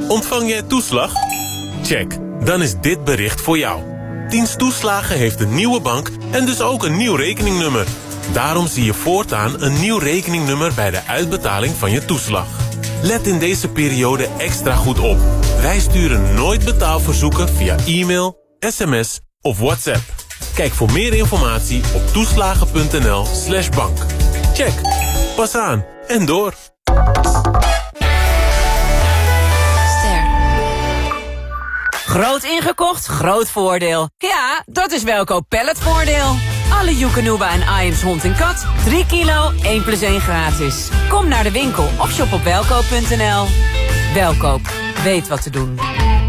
Ontvang jij toeslag? Check, dan is dit bericht voor jou. Dienst Toeslagen heeft een nieuwe bank en dus ook een nieuw rekeningnummer. Daarom zie je voortaan een nieuw rekeningnummer bij de uitbetaling van je toeslag. Let in deze periode extra goed op. Wij sturen nooit betaalverzoeken via e-mail, sms of WhatsApp. Kijk voor meer informatie op toeslagen.nl/bank. Check. Pas aan en door. Groot ingekocht, groot voordeel. Ja, dat is Welkoop Palletvoordeel. Alle Joekanuba en Iams hond en kat. 3 kilo, 1 + 1 gratis. Kom naar de winkel of shop op welkoop.nl. Welkoop, weet wat te doen.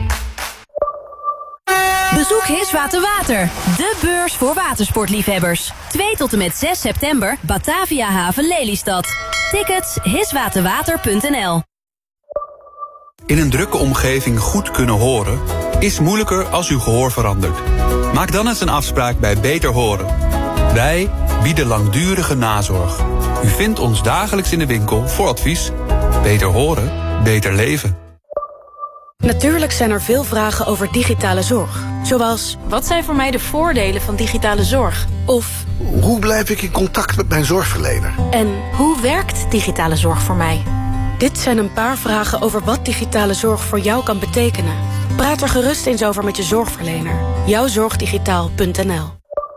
Bezoek Hiswater Water, de beurs voor watersportliefhebbers. 2 tot en met 6 september, Batavia Haven Lelystad. Tickets hiswaterwater.nl. In een drukke omgeving goed kunnen horen is moeilijker als uw gehoor verandert. Maak dan eens een afspraak bij Beter Horen. Wij bieden langdurige nazorg. U vindt ons dagelijks in de winkel voor advies. Beter horen, beter leven. Natuurlijk zijn er veel vragen over digitale zorg. Zoals, wat zijn voor mij de voordelen van digitale zorg? Of, hoe blijf ik in contact met mijn zorgverlener? En hoe werkt digitale zorg voor mij? Dit zijn een paar vragen over wat digitale zorg voor jou kan betekenen. Praat er gerust eens over met je zorgverlener. Jouwzorgdigitaal.nl.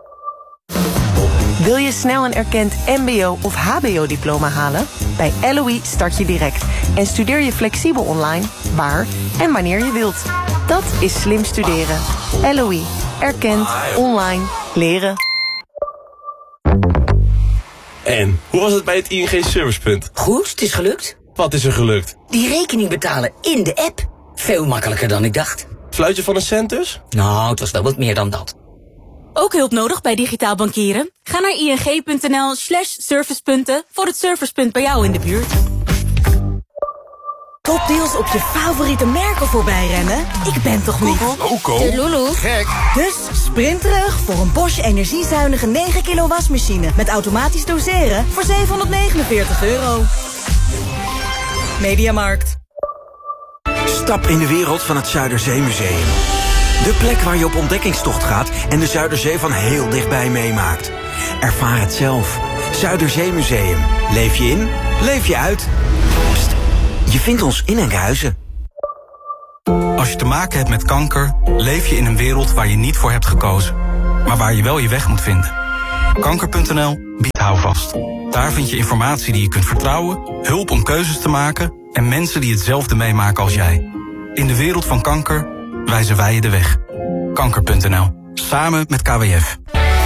Wil je snel een erkend mbo- of hbo-diploma halen? Bij LOE start je direct en studeer je flexibel online, waar en wanneer je wilt. Dat is slim studeren. LOE. Erkend. Online. Leren. En, hoe was het bij het ING Servicepunt? Goed, het is gelukt. Wat is er gelukt? Die rekening betalen in de app. Veel makkelijker dan ik dacht. Fluitje van een cent dus? Nou, het was wel wat meer dan dat. Ook hulp nodig bij digitaal bankieren? Ga naar ing.nl/servicepunten voor het servicepunt bij jou in de buurt. Topdeals op je favoriete merken voorbij rennen? Ik ben toch niet... Loco. De Lulu. Gek. Dus sprint terug voor een Bosch energiezuinige 9 kilo wasmachine met automatisch doseren voor €749. Mediamarkt. Stap in de wereld van het Zuiderzeemuseum. De plek waar je op ontdekkingstocht gaat en de Zuiderzee van heel dichtbij meemaakt. Ervaar het zelf. Zuiderzeemuseum. Leef je in, leef je uit. Pst, je vindt ons in Enkhuizen. Als je te maken hebt met kanker, leef je in een wereld waar je niet voor hebt gekozen. Maar waar je wel je weg moet vinden. Kanker.nl biedt houvast. Daar vind je informatie die je kunt vertrouwen, hulp om keuzes te maken en mensen die hetzelfde meemaken als jij. In de wereld van kanker wijzen wij je de weg. Kanker.nl. Samen met KWF.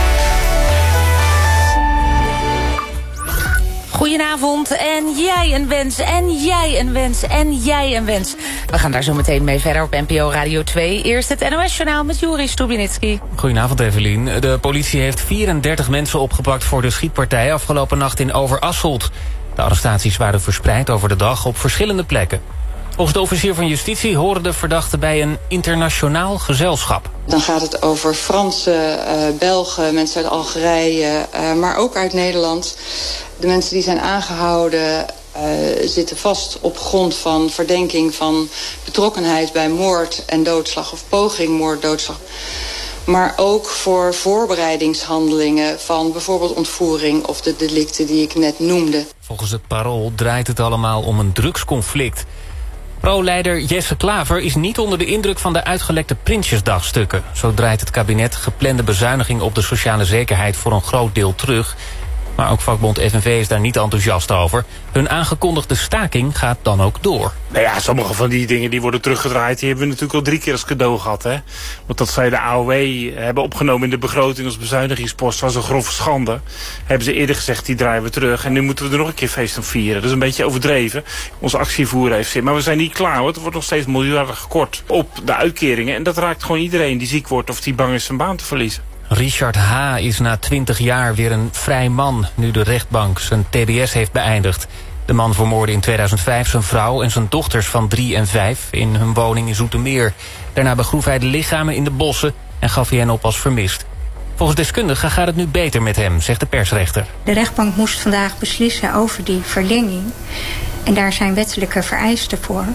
Goedenavond en jij een wens en jij een wens en jij een wens. We gaan daar zo meteen mee verder op NPO Radio 2. Eerst het NOS-journaal met Juri Stubinitsky. Goedenavond Evelien. De politie heeft 34 mensen opgepakt voor de schietpartij afgelopen nacht in Overasselt. De arrestaties waren verspreid over de dag op verschillende plekken. Volgens de officier van justitie horen de verdachten bij een internationaal gezelschap. Dan gaat het over Fransen, Belgen, mensen uit Algerije, maar ook uit Nederland. De mensen die zijn aangehouden zitten vast op grond van verdenking van betrokkenheid bij moord en doodslag of poging moord, doodslag. Maar ook voor voorbereidingshandelingen van bijvoorbeeld ontvoering of de delicten die ik net noemde. Volgens het Parool draait het allemaal om een drugsconflict. Pro-leider Jesse Klaver is niet onder de indruk van de uitgelekte Prinsjesdagstukken. Zo draait het kabinet geplande bezuiniging op de sociale zekerheid voor een groot deel terug. Maar ook vakbond FNV is daar niet enthousiast over. Hun aangekondigde staking gaat dan ook door. Nou ja, sommige van die dingen die worden teruggedraaid, die hebben we natuurlijk al 3 keer als cadeau gehad. Hè? Want dat zij de AOW hebben opgenomen in de begroting als bezuinigingspost was een grove schande. Hebben ze eerder gezegd, die draaien we terug. En nu moeten we er nog een keer feest om vieren. Dat is een beetje overdreven. Onze actievoer heeft zin. Maar we zijn niet klaar, hoor. Er wordt nog steeds miljarden gekort op de uitkeringen. En dat raakt gewoon iedereen die ziek wordt of die bang is zijn baan te verliezen. Richard H. is na 20 jaar weer een vrij man, nu de rechtbank zijn TBS heeft beëindigd. De man vermoordde in 2005 zijn vrouw en zijn dochters van 3 en 5 in hun woning in Zoetermeer. Daarna begroef hij de lichamen in de bossen en gaf hij hen op als vermist. Volgens deskundigen gaat het nu beter met hem, zegt de persrechter. De rechtbank moest vandaag beslissen over die verlenging. En daar zijn wettelijke vereisten voor.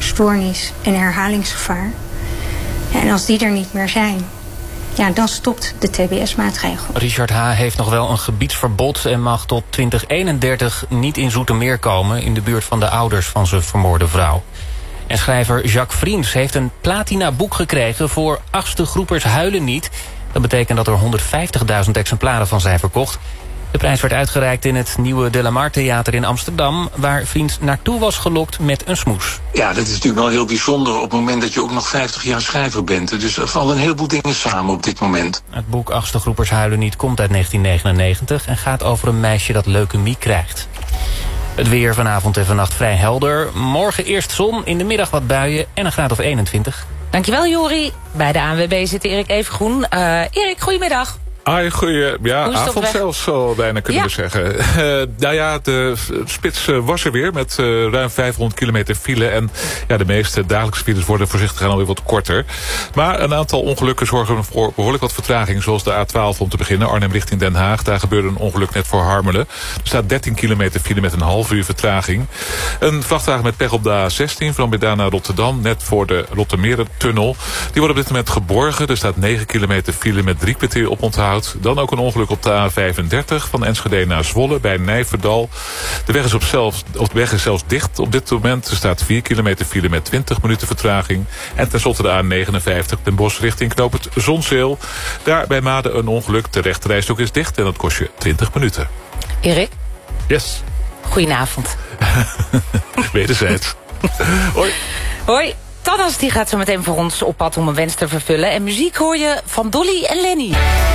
stoornis en herhalingsgevaar. En als die er niet meer zijn, ja, dan stopt de TBS-maatregel. Richard H. heeft nog wel een gebiedsverbod en mag tot 2031 niet in Zoetermeer komen, in de buurt van de ouders van zijn vermoorde vrouw. En schrijver Jacques Vriends heeft een platina-boek gekregen voor 8e groepers huilen niet. Dat betekent dat er 150.000 exemplaren van zijn verkocht. De prijs werd uitgereikt in het nieuwe De La Mar Theater in Amsterdam, waar Vriends naartoe was gelokt met een smoes. Ja, dat is natuurlijk wel heel bijzonder op het moment dat je ook nog 50 jaar schrijver bent. Dus er vallen een heleboel dingen samen op dit moment. Het boek 8e groepers huilen niet komt uit 1999 en gaat over een meisje dat leukemie krijgt. Het weer vanavond en vannacht vrij helder. Morgen eerst zon, in de middag wat buien en een graad of 21. Dankjewel, Jori. Bij de ANWB zit Erik Evengroen. Erik, goedemiddag. Avond zelfs, zou bijna kunnen we zeggen. De spits was er weer met ruim 500 kilometer file. En ja, de meeste dagelijkse files worden voorzichtig en alweer wat korter. Maar een aantal ongelukken zorgen voor behoorlijk wat vertraging. Zoals de A12 om te beginnen, Arnhem richting Den Haag. Daar gebeurde een ongeluk net voor Harmelen. Er staat 13 kilometer file met een half uur vertraging. Een vrachtwagen met pech op de A16 van Breda naar Rotterdam. Net voor de Rottermerentunnel. Die wordt op dit moment geborgen. Er staat 9 kilometer file met 3 kwartier op onthoud. Dan ook een ongeluk op de A35 van Enschede naar Zwolle bij Nijverdal. De weg is zelfs dicht op dit moment. Er staat 4 kilometer file met 20 minuten vertraging. En tenslotte de A59 Den Bosch richting knooppunt Zonzeel. Daar bij Maden een ongeluk. De rechterrijstrook is dicht en dat kost je 20 minuten. Erik? Yes. Goedenavond. Wederzijds. Hoi. Hoi. Tannas die gaat zo meteen voor ons op pad om een wens te vervullen. En muziek hoor je van Dolly en Lenny.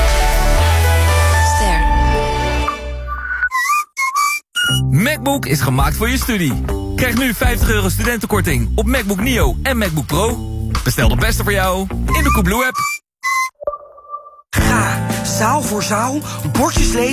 MacBook is gemaakt voor je studie. Krijg nu €50 studentenkorting op MacBook Neo en MacBook Pro. Bestel de beste voor jou in de Coolblue app. Ga zaal voor zaal, bordjes lezen.